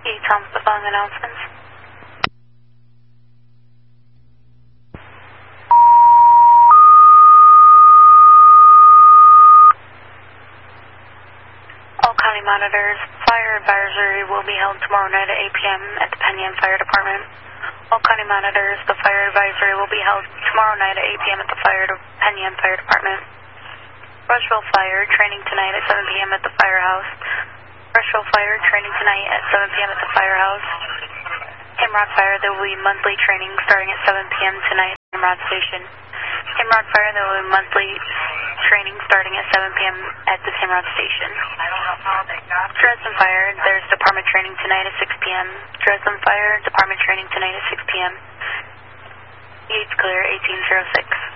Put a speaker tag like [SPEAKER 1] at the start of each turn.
[SPEAKER 1] Tom, the following announcements. All county monitors, fire advisory will be held tomorrow night at 8 p.m. at the Penn Yan Fire Department. All county monitors, the fire advisory will be held tomorrow night at 8 p.m. at the Penn Yan Fire Department. Rushville Fire, training tonight at 7 p.m. at the firehouse. Rushville Fire, training tonight at 7 p.m. at the firehouse. Himrod Fire, there will be monthly training starting at 7 p.m. tonight at Himrod Station. Himrod Fire, there will be monthly training starting at 7 p.m. at the Himrod Station. Dresden Fire, there's department training tonight at 6 p.m. Dresden Fire, department training tonight at 6 p.m. Gates clear, 1806.